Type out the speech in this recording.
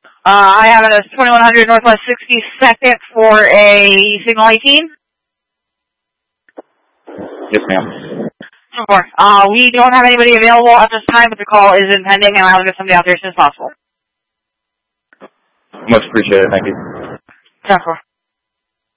I have it as 2100 Northwest 62nd for a Signal 18. Yes, ma'am. We don't have anybody available at this time, but the call is impending, and I'll get somebody out there as soon as possible. Much appreciated. Thank you. 10-4.